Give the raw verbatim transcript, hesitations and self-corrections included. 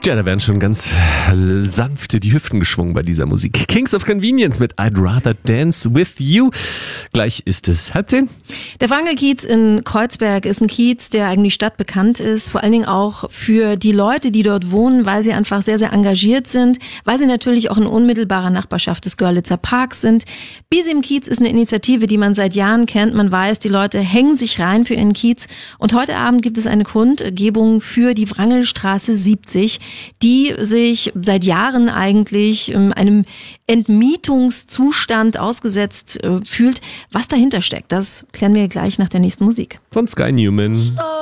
Ja, da werden schon ganz sanfte die Hüften geschwungen bei dieser Musik. Kings of Convenience mit I'd Rather Dance With You. Gleich ist es halb zehn. Der Wrangelkiez in Kreuzberg ist ein Kiez, der eigentlich stadtbekannt ist, vor allen Dingen auch für die Leute, die dort wohnen, weil sie einfach sehr, sehr engagiert sind, weil sie natürlich auch in unmittelbarer Nachbarschaft des Görlitzer Parks sind. Busy im Kiez ist eine Initiative, die man seit Jahren kennt. Man weiß, die Leute hängen sich rein für ihren Kiez. Und heute Abend gibt es eine Kundgebung für die Wrangelstraße siebzig, die sich seit Jahren eigentlich einem Entmietungszustand ausgesetzt äh, fühlt. Was dahinter steckt, das klären wir gleich nach der nächsten Musik. Von Sky Newman.